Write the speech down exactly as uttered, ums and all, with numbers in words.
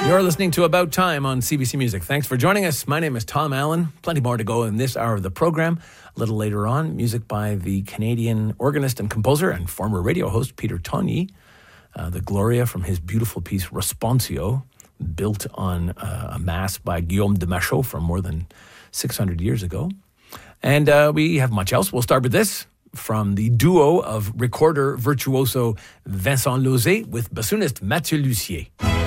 You're listening to About Time on C B C Music. Thanks for joining us. My name is Tom Allen. Plenty more to go in this hour of the program. A little later on, music by the Canadian organist and composer and former radio host Peter Togni. Uh, the Gloria from his beautiful piece Responsio, built on uh, a mass by Guillaume de Machaut from more than six hundred years ago. And uh, we have much else. We'll start with this from the duo of recorder virtuoso Vincent Lozé with bassoonist Mathieu Lussier.